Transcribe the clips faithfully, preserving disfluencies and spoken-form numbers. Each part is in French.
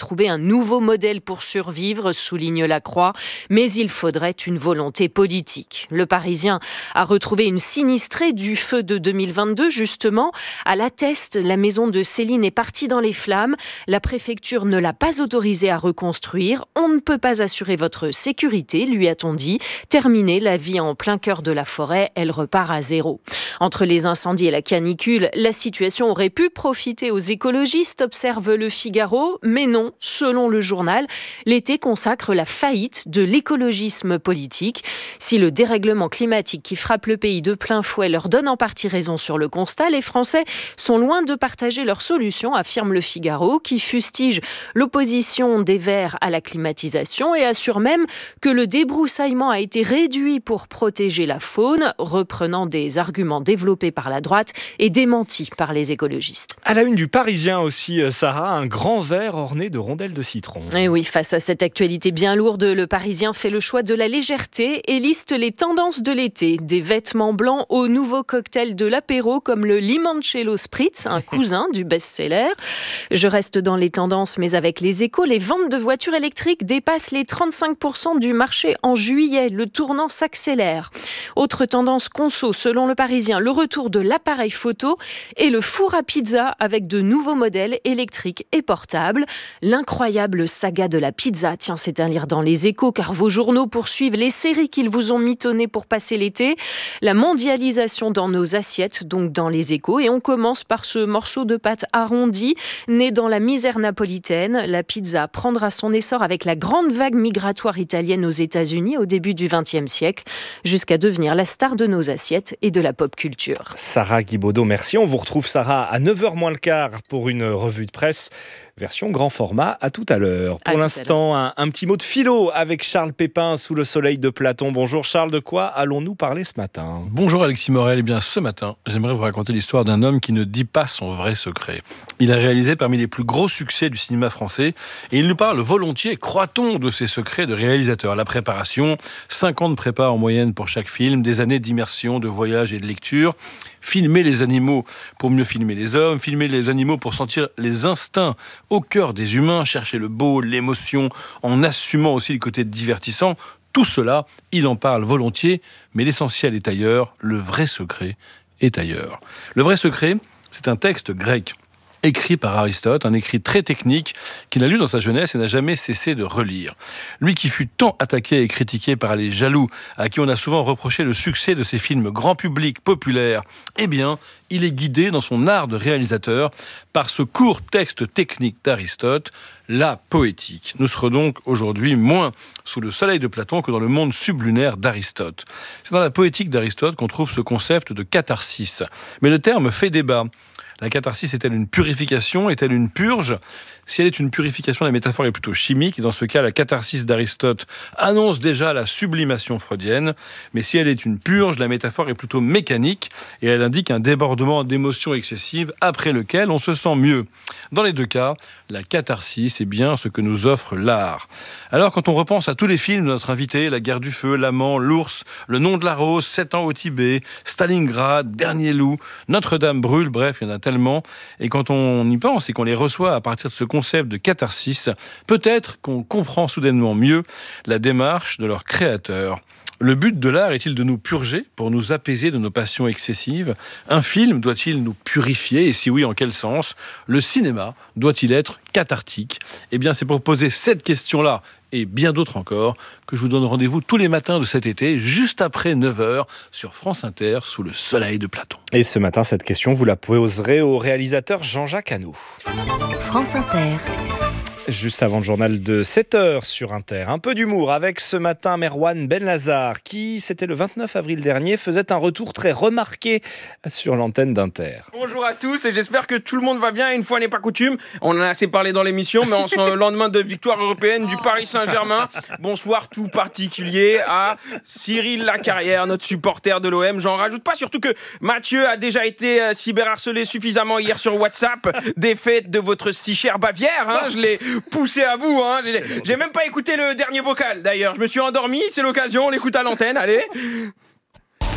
trouver un nouveau modèle pour survivre, souligne la Croix, mais il faudrait une volonté politique. Le Parisien a retrouvé une sinistrée du feu de deux mille vingt-deux, justement. À La Teste, la maison de Céline est partie dans les flammes. La préfecture ne l'a pas autorisée à reconstruire. On ne peut pas assurer votre sécurité, lui a-t-on dit. Terminée, la vie en plein cœur de la forêt, elle repart à zéro. Entre les incendies et la canicule, la situation aurait pu profiter aux écologistes, observe Le Figaro, mais non, selon le journal, l'été consacre la faillite de l'écologisme politique. Si le dérèglement climatique qui frappe le pays de plein fouet leur donne en partie raison sur le constat, les Français sont loin de partager leurs solutions, affirme Le Figaro, qui fustige l'opposition des Verts à la climatisation et assure même que le débroussaillement a été réduit pour protéger la faune, reprenant des arguments développés par la droite et démentis par les écologistes. À la une du Parisien aussi, Sarah, un grand verre orné de rondelles de citron. Et oui, face à cette actualité bien lourde, le Parisien fait le choix de la légèreté et liste les tendances de l'été. Des vêtements blancs aux nouveaux cocktails de l'apéro comme le Limoncello Spritz, un cousin du best-seller. Je reste dans les tendances, mais avec les Échos, les ventes de voitures électriques dépassent les trente-cinq pour cent du marché en juillet. Le tournant s'accélère. Autre tendance conso, selon le Parisien, le retour de l'appareil photo et le four à pizza avec de nouveaux modèles électriques et portables. L'incroyable saga de la pizza, tiens, c'est à lire dans les Échos, car vos journaux poursuivent les séries qu'ils vous ont mitonnées pour passer l'été. La mondialisation dans nos assiettes, donc dans les Échos, et on commence par ce morceau de pâte arrondi, né dans la misère napolitaine. La pizza prendra son essor avec la grande vague migratoire italienne aux États-Unis au début du vingtième siècle, jusqu'à devenir la star de nos assiettes et de la pop culture. Sarah Guibaudot, merci. On vous retrouve, Sarah, à neuf heures moins le quart pour une revue de presse. Version grand format, à tout à l'heure. Pour l'instant, un, un petit mot de philo avec Charles Pépin sous le soleil de Platon. Bonjour Charles, de quoi allons-nous parler ce matin ? Bonjour Alexis Morel, eh bien ce matin, j'aimerais vous raconter l'histoire d'un homme qui ne dit pas son vrai secret. Il a réalisé parmi les plus gros succès du cinéma français et il nous parle volontiers, croit-on, de ses secrets de réalisateur. La préparation, cinq ans de prépa en moyenne pour chaque film, des années d'immersion, de voyage et de lecture. Filmer les animaux pour mieux filmer les hommes, filmer les animaux pour sentir les instincts au cœur des humains, chercher le beau, l'émotion, en assumant aussi le côté divertissant. Tout cela, il en parle volontiers, mais l'essentiel est ailleurs, le vrai secret est ailleurs. Le vrai secret, c'est un texte grec, écrit par Aristote, un écrit très technique qu'il a lu dans sa jeunesse et n'a jamais cessé de relire. Lui qui fut tant attaqué et critiqué par les jaloux, à qui on a souvent reproché le succès de ses films grand public, populaires, eh bien, il est guidé dans son art de réalisateur par ce court texte technique d'Aristote, la poétique. Nous serons donc aujourd'hui moins sous le soleil de Platon que dans le monde sublunaire d'Aristote. C'est dans la poétique d'Aristote qu'on trouve ce concept de catharsis. Mais le terme fait débat. La catharsis est-elle une purification ? Est-elle une purge ? Si elle est une purification, la métaphore est plutôt chimique. Et dans ce cas, la catharsis d'Aristote annonce déjà la sublimation freudienne. Mais si elle est une purge, la métaphore est plutôt mécanique. Et elle indique un débordement d'émotions excessives après lequel on se sent mieux. Dans les deux cas, la catharsis est bien ce que nous offre l'art. Alors, quand on repense à tous les films de notre invité, La guerre du feu, L'amant, L'ours, Le nom de la rose, Sept ans au Tibet, Stalingrad, Dernier loup, Notre-Dame brûle, bref, il y en a tellement. Et quand on y pense et qu'on les reçoit à partir de ce concept de catharsis, peut-être qu'on comprend soudainement mieux la démarche de leur créateur. Le but de l'art est-il de nous purger pour nous apaiser de nos passions excessives ? Un film doit-il nous purifier ? Et si oui, en quel sens ? Le cinéma doit-il être cathartique ? Eh bien, c'est pour poser cette question-là et bien d'autres encore que je vous donne rendez-vous tous les matins de cet été, juste après neuf heures, sur France Inter, sous le soleil de Platon. Et ce matin, cette question, vous la poserez au réalisateur Jean-Jacques Hano. France Inter. Juste avant le journal de sept heures sur Inter. Un peu d'humour avec ce matin Merwan Benlazar qui, c'était le vingt-neuf avril dernier, faisait un retour très remarqué sur l'antenne d'Inter. Bonjour à tous et j'espère que tout le monde va bien. Une fois n'est pas coutume, on en a assez parlé dans l'émission, mais en ce lendemain de victoire européenne du Paris Saint-Germain, bonsoir tout particulier à Cyril Lacarrière, notre supporter de l'O M. J'en rajoute pas, surtout que Mathieu a déjà été cyberharcelé suffisamment hier sur WhatsApp. Défaite de votre si chère Bavière, hein, je l'ai poussé à bout, hein. J'ai, j'ai même pas écouté le dernier vocal d'ailleurs. Je me suis endormi, c'est l'occasion, on l'écoute à l'antenne, allez.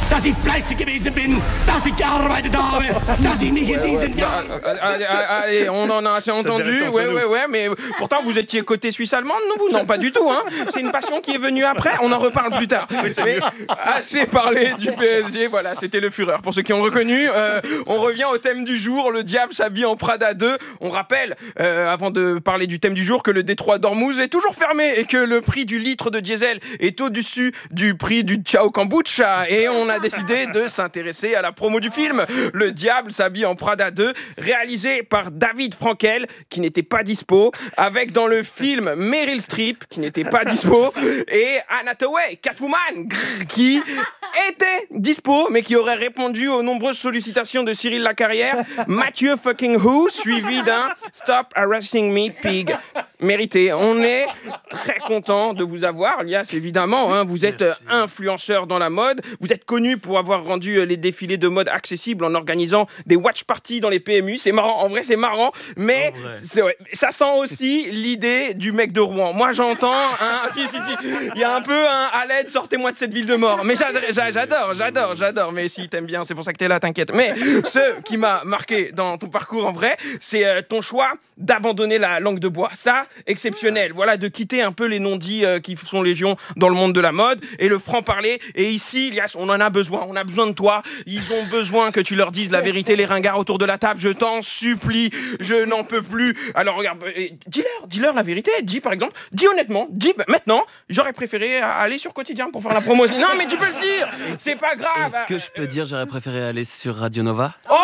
dass ich fleißig gewesen bin, dass ich gearbeitet habe, dass ich nicht in diesen Jahren... Allez, allez, on en a assez entendu, ouais, ouais, ouais, mais pourtant vous étiez côté suisse-allemande, non, vous, non, pas du tout, hein. C'est une passion qui est venue après, on en reparle plus tard. Mais assez parlé du P S G, voilà, c'était le Führer. Pour ceux qui ont reconnu, euh, on revient au thème du jour, le diable s'habille en Prada deux. On rappelle, euh, avant de parler du thème du jour, que le détroit d'Ormuz est toujours fermé et que le prix du litre de diesel est au-dessus du prix du Ciao Kombucha. Et on a décidé de s'intéresser à la promo du film Le Diable s'habille en Prada deux, réalisé par David Frankel, qui n'était pas dispo, avec dans le film Meryl Streep, qui n'était pas dispo, et Anne Hathaway, Catwoman, grrr, qui était dispo, mais qui aurait répondu aux nombreuses sollicitations de Cyril Lacarrière, Mathieu fucking Who, suivi d'un Stop Harassing Me, Pig. Mérité. On est très content de vous avoir, Lias, évidemment. Hein, vous êtes Merci. influenceur dans la mode. Vous êtes connu pour avoir rendu les défilés de mode accessibles en organisant des watch parties dans les P M U. C'est marrant. En vrai, c'est marrant. Mais c'est, ouais, ça sent aussi l'idée du mec de Rouen. Moi, j'entends. Hein, si, si, si. Il y a un peu un à l'aide, sortez-moi de cette ville de mort. Mais j'adore, j'adore, j'adore, j'adore. Mais si, t'aimes bien, c'est pour ça que t'es là, t'inquiète. Mais ce qui m'a marqué dans ton parcours, en vrai, c'est euh, ton choix d'abandonner la langue de bois. Ça, exceptionnel. Voilà, de quitter un peu les non-dits euh, qui sont légion dans le monde de la mode et le franc-parler. Et ici, Lias, on en a besoin. On a besoin de toi. Ils ont besoin que tu leur dises la vérité, les ringards autour de la table. Je t'en supplie. Je n'en peux plus. Alors, regarde, euh, dis-leur, dis-leur la vérité. Dis, par exemple, dis honnêtement, dis bah, maintenant, j'aurais préféré aller sur Quotidien pour faire la promo. Non, mais tu peux le dire. C'est pas grave. Est-ce que je peux dire j'aurais préféré aller sur Radio Nova? Oh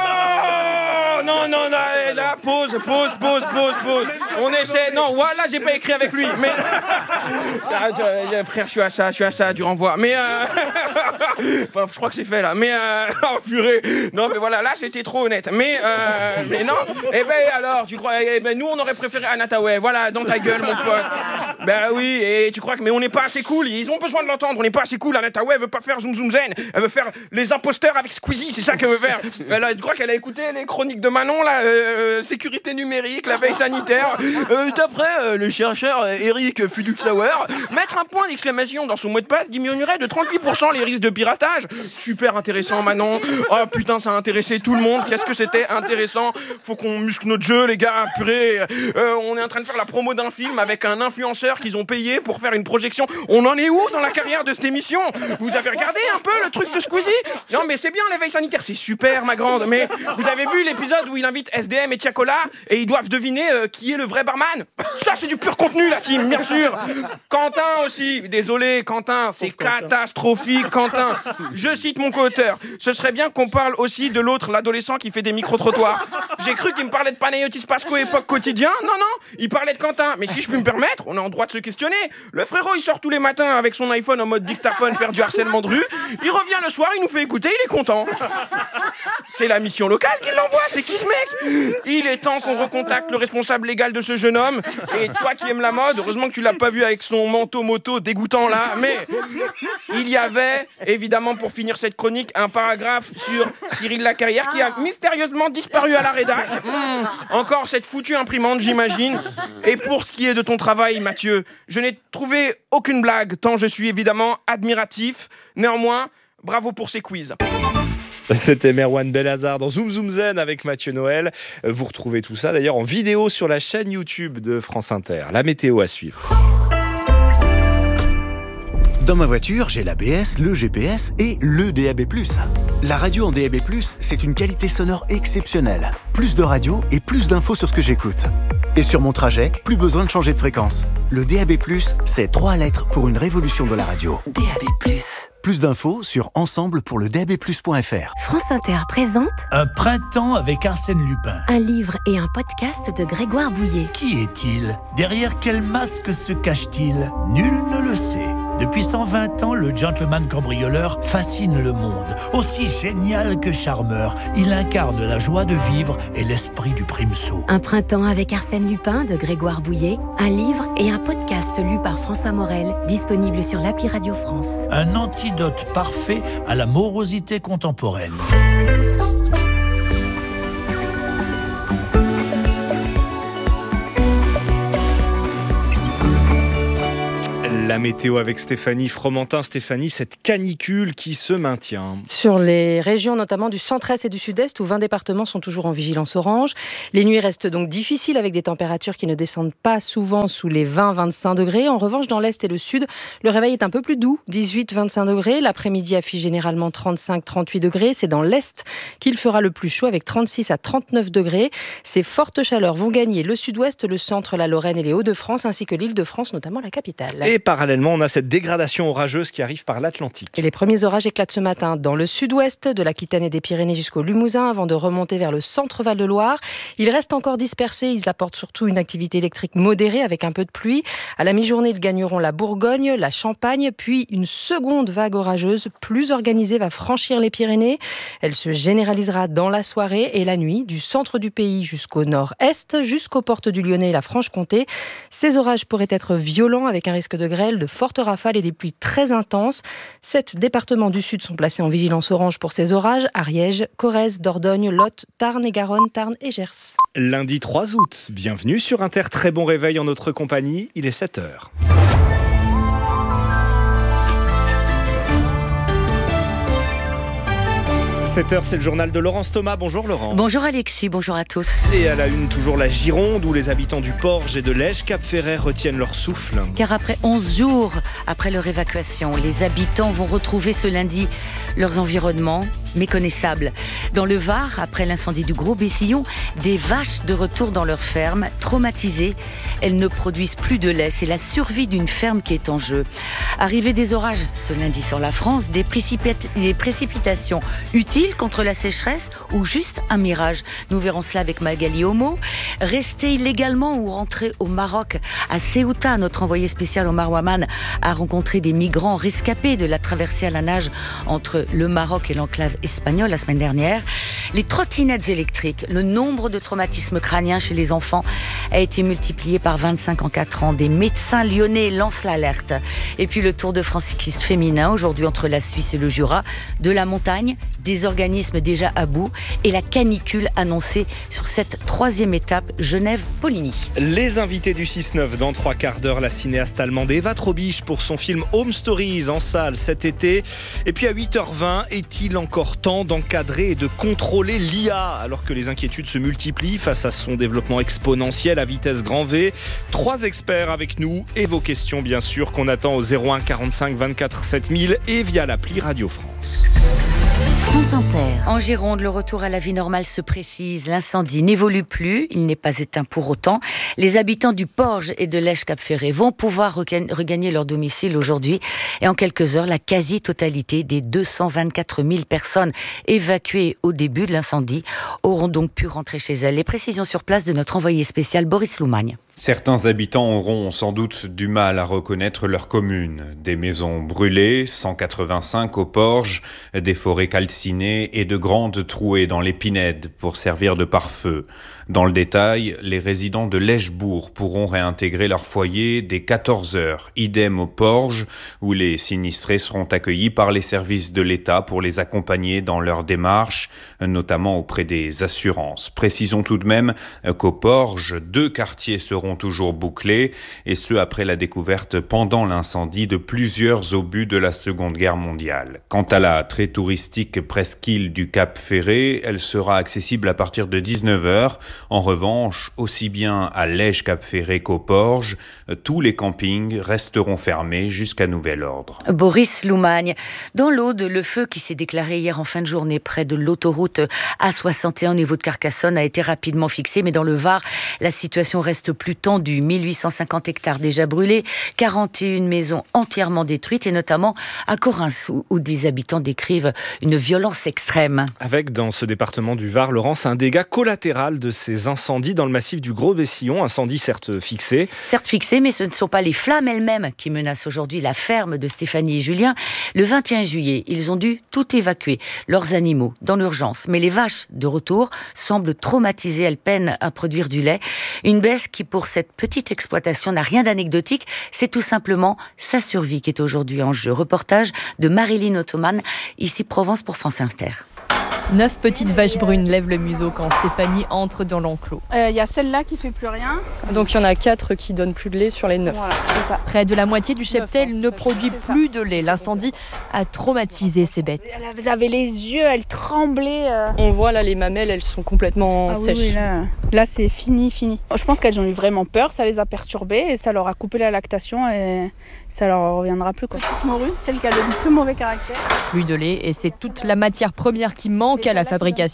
non, non, non, là, pause, pause, pause, pause, pause. On essaie. Non, voilà, j'ai pas écrit avec lui. Mais frère, je suis à ça, je suis à ça du renvoi. Mais euh... enfin, je crois que c'est fait là. Mais euh... oh purée. Non, mais voilà, là, c'était trop honnête. Mais euh... mais non. Eh ben alors, tu crois Eh ben nous, on aurait préféré Anne Hathaway. Voilà, dans ta gueule, mon pote. Ben oui. Et tu crois que mais on n'est pas assez cool. Ils ont besoin de l'entendre. On n'est pas assez cool. Anne Hathaway veut pas faire zoom zoom zen. Elle veut faire les imposteurs avec Squeezie. C'est ça qu'elle veut faire. Elle a, tu crois qu'elle a écouté les chroniques de Manon là, euh, sécurité numérique, la veille sanitaire. Euh, d'après euh, le chercheur euh, Eric Fiduxauer, mettre un point d'exclamation dans son mot de passe diminuerait de trente-huit pour cent les risques de piratage. Super intéressant, Manon. Oh putain, ça a intéressé tout le monde. Qu'est-ce que c'était intéressant. Faut qu'on muscle notre jeu, les gars. Purée. Euh, on est en train de faire la promo d'un film avec un influenceur qu'ils ont payé pour faire une projection. On en est où dans la carrière de cette émission? Vous avez regardé un peu le truc de Squeezie? Non, mais c'est bien, l'éveil sanitaire, c'est super, ma grande. Mais vous avez vu l'épisode où il invite S D M et Tiakola et ils doivent deviner euh, qui est le vrai barman? Ça, c'est du pur contenu, la team, bien sûr. Quentin aussi. Désolé, Quentin, c'est catastrophique, Quentin. Je cite mon co-auteur. Ce serait bien qu'on parle aussi de l'autre, l'adolescent qui fait des micro-trottoirs. J'ai cru qu'il me parlait de Panayotis Pasco époque Quotidien. Non, non, il parlait de Quentin. Mais si je puis me permettre, on est en droit de se questionner. Le frérot, il sort tous les matins avec son iPhone en mode dictaphone faire du harcèlement de rue. Il revient le soir, il nous fait écouter, il est content. C'est la mission locale qui l'envoie, c'est qui ce mec? Il est temps qu'on recontacte le responsable légal de ce jeune homme. Et toi qui aimes la mode, heureusement que tu l'as pas vu avec son manteau moto dégoûtant là. Mais il y avait, évidemment, pour finir cette chronique, un paragraphe sur Cyril Lacarrière qui a mystérieusement disparu à la rédac. Mmh, encore cette foutue imprimante, j'imagine. Et pour ce qui est de ton travail, Mathieu, je n'ai trouvé aucune blague, tant je suis évidemment admiratif. Néanmoins, bravo pour ces quiz. C'était Merwan Belhazar dans Zoom Zoom Zen avec Mathieu Noël. Vous retrouvez tout ça d'ailleurs en vidéo sur la chaîne YouTube de France Inter. La météo à suivre. Dans ma voiture, j'ai l'A B S, le G P S et le D A B plus. La radio en D A B plus, c'est une qualité sonore exceptionnelle. Plus de radio et plus d'infos sur ce que j'écoute. Et sur mon trajet, plus besoin de changer de fréquence. Le D A B plus, c'est trois lettres pour une révolution de la radio. D A B plus. Plus d'infos sur ensemble pour le D A B plus point F R. France Inter présente Un printemps avec Arsène Lupin. un livre et un podcast de Grégoire Bouillet. Qui est-il? Derrière quel masque se cache-t-il? Nul ne le sait. Depuis cent vingt ans, le gentleman cambrioleur fascine le monde. Aussi génial que charmeur, il incarne la joie de vivre et l'esprit du primesaut. Un printemps avec Arsène Lupin de Grégoire Bouillet, un livre et un podcast lu par François Morel, disponible sur l'appli Radio France. Un antidote parfait à la morosité contemporaine. La La météo avec Stéphanie Fromentin. Stéphanie, cette canicule qui se maintient. Sur les régions notamment du centre-est et du sud-est où vingt départements sont toujours en vigilance orange. Les nuits restent donc difficiles avec des températures qui ne descendent pas souvent sous les vingt à vingt-cinq degrés. En revanche, dans l'est et le sud, le réveil est un peu plus doux, dix-huit à vingt-cinq degrés. L'après-midi affiche généralement trente-cinq à trente-huit degrés. C'est dans l'est qu'il fera le plus chaud avec trente-six à trente-neuf degrés. Ces fortes chaleurs vont gagner le sud-ouest, le centre, la Lorraine et les Hauts-de-France ainsi que l'Île-de-France, notamment la capitale. Et parallèlement, on a cette dégradation orageuse qui arrive par l'Atlantique. Et les premiers orages éclatent ce matin dans le sud-ouest, de l'Aquitaine et des Pyrénées jusqu'au Limousin, avant de remonter vers le centre Val-de-Loire. Ils restent encore dispersés, ils apportent surtout une activité électrique modérée avec un peu de pluie. À la mi-journée, ils gagneront la Bourgogne, la Champagne, puis une seconde vague orageuse plus organisée va franchir les Pyrénées. Elle se généralisera dans la soirée et la nuit, du centre du pays jusqu'au nord-est, jusqu'aux portes du Lyonnais et la Franche-Comté. Ces orages pourraient être violents avec un risque de grêle, de fortes rafales et des pluies très intenses. Sept départements du sud sont placés en vigilance orange pour ces orages. Ariège, Corrèze, Dordogne, Lot, Tarn et Garonne, Tarn et Gers. Lundi trois août, bienvenue sur Inter. Très bon réveil en notre compagnie. Il est sept heures. sept heures, c'est le journal de Laurence Thomas. Bonjour Laurence. Bonjour Alexis, bonjour à tous. Et à la une, toujours la Gironde, où les habitants du Porge et de l'Ège Cap-Ferret retiennent leur souffle. Car après onze jours, après leur évacuation, les habitants vont retrouver ce lundi leurs environnements méconnaissables. Dans le Var, après l'incendie du Gros Bessillon, des vaches de retour dans leur ferme, traumatisées. Elles ne produisent plus de lait. C'est la survie d'une ferme qui est en jeu. Arrivée des orages ce lundi sur la France, des, précipita- des précipitations utiles contre la sécheresse ou juste un mirage. Nous verrons cela avec Magali Homo. Rester illégalement ou rentrer au Maroc. À Ceuta, notre envoyé spécial Omar Waman a rencontré des migrants rescapés de la traversée à la nage entre le Maroc et l'enclave espagnole la semaine dernière. Les trottinettes électriques, le nombre de traumatismes crâniens chez les enfants a été multiplié par vingt-cinq en quatre ans. Des médecins lyonnais lancent l'alerte. Et puis le Tour de France cycliste féminin, aujourd'hui entre la Suisse et le Jura, de la montagne, des organismes déjà à bout et la canicule annoncée sur cette troisième étape Genève-Poligny. Les invités du six neuf dans trois quarts d'heure, la cinéaste allemande Eva Trobisch pour son film Home Stories en salle cet été. Et puis à huit heures vingt, est-il encore temps d'encadrer et de contrôler l'I A alors que les inquiétudes se multiplient face à son développement exponentiel à vitesse grand V? Trois experts avec nous et vos questions bien sûr qu'on attend au zéro un quarante-cinq vingt-quatre sept mille et via l'appli Radio France. France Inter. En Gironde, le retour à la vie normale se précise. L'incendie n'évolue plus, il n'est pas éteint pour autant. Les habitants du Porge et de l'Ège-Cap-Ferret vont pouvoir regagner leur domicile aujourd'hui. Et en quelques heures, la quasi-totalité des deux cent vingt-quatre mille personnes évacuées au début de l'incendie auront donc pu rentrer chez elles. Les précisions sur place de notre envoyé spécial Boris Loumagne. Certains habitants auront sans doute du mal à reconnaître leur commune. Des maisons brûlées, cent quatre-vingt-cinq au Porge, des forêts calcinées et de grandes trouées dans les pinèdes pour servir de pare-feu. Dans le détail, les résidents de l'Èchebourg pourront réintégrer leur foyer dès quatorze heures. Idem au Porge, où les sinistrés seront accueillis par les services de l'État pour les accompagner dans leurs démarches, notamment auprès des assurances. Précisons tout de même qu'au Porge, deux quartiers seront toujours bouclés, et ce après la découverte pendant l'incendie de plusieurs obus de la Seconde Guerre mondiale. Quant à la très touristique presqu'île du Cap-Ferret, elle sera accessible à partir de dix-neuf heures. En revanche, aussi bien à l'Ège-Cap-Ferret qu'au Porge, tous les campings resteront fermés jusqu'à nouvel ordre. Boris Loumagne. Dans l'Aude, le feu qui s'est déclaré hier en fin de journée près de l'autoroute A soixante et un au niveau de Carcassonne a été rapidement fixé, mais dans le Var, la situation reste plus tendue. mille huit cent cinquante hectares déjà brûlés, quarante et une maisons entièrement détruites, et notamment à Correns, où, où des habitants décrivent une violence extrême. Avec, dans ce département du Var, Laurence, un dégât collatéral de ces incendies dans le massif du Gros Bessillon, incendie certes fixé. Certes fixé, mais ce ne sont pas les flammes elles-mêmes qui menacent aujourd'hui la ferme de Stéphanie et Julien. Le vingt et un juillet, ils ont dû tout évacuer, leurs animaux, dans l'urgence. Mais les vaches, de retour, semblent traumatisées, elles peinent à produire du lait. Une baisse qui, pour cette petite exploitation, n'a rien d'anecdotique, c'est tout simplement sa survie qui est aujourd'hui en jeu. Reportage de Marilyn Ottoman, ici Provence pour France Inter. Neuf petites vaches brunes lèvent le museau quand Stéphanie entre dans l'enclos. Il euh, y a celle-là qui fait plus rien. Donc il y en a quatre qui donnent plus de lait sur les neuf. Voilà, c'est ça. Près de la moitié du cheptel neuf, hein, ne ça, produit plus de lait. L'incendie a traumatisé ces bêtes. Elles avaient les yeux, elles tremblaient. Euh... On voit là les mamelles, elles sont complètement ah, sèches. Oui, oui, là, là c'est fini, fini. Je pense qu'elles ont eu vraiment peur, ça les a perturbées et ça leur a coupé la lactation et ça leur reviendra plus. Quoi. Petite morue, celle qui a le plus mauvais caractère. Plus de lait et c'est toute la matière première qui manque à la fabrication